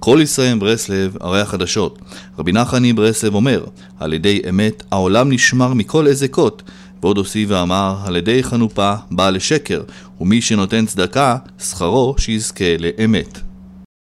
כל ישראל ברסלב, הרי החדשות. רבי נחני ברסלב אומר, על ידי אמת העולם נשמר מכל הזקות, ועוד הוסיף ואמר, על ידי חנופה בא לשקר, ומי שנותן צדקה, שכרו שיזכה לאמת.